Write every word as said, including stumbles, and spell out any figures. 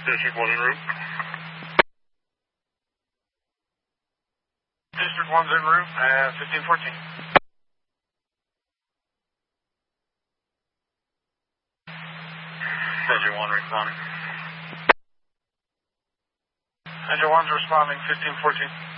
District one en route. District one's en route at fifteen fourteen. Engine one responding. Engine one's responding, fifteen fourteen.